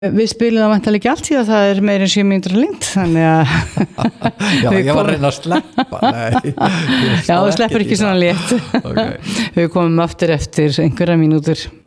Við spilum það væntanlega ekki allt því að það meira en 7 mínútur lengt, þannig að Já, ég var að reyna að sleppa. Nei, Já, það sleppur ekki svona létt. Við komum aftur eftir einhverja mínútur.